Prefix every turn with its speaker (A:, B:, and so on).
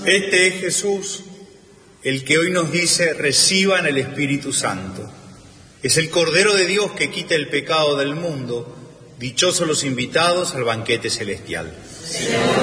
A: Este es Jesús, el que hoy nos dice: reciban el Espíritu Santo. Es el Cordero de Dios que quita el pecado del mundo. Dichosos los invitados al banquete celestial.